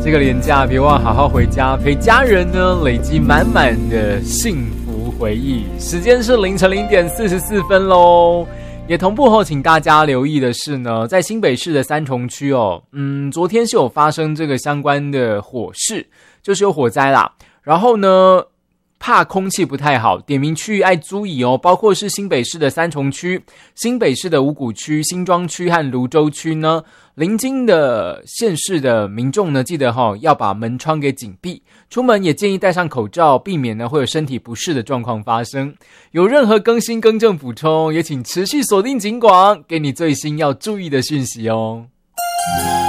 这个连假别忘好好回家陪家人呢，累积满满的幸福回忆。时间是凌晨0点44分咯。也同步后请大家留意的是呢，在新北市的三重区昨天是有发生这个相关的火势，就是有火灾啦。然后呢，怕空气不太好，点名区域爱注意哦，包括是新北市的三重区、新北市的五股区、新庄区和芦洲区呢，邻近的县市的民众呢，记得要把门窗给紧闭，出门也建议戴上口罩，避免呢会有身体不适的状况发生。有任何更新更正补充，也请持续锁定警广，给你最新要注意的讯息哦。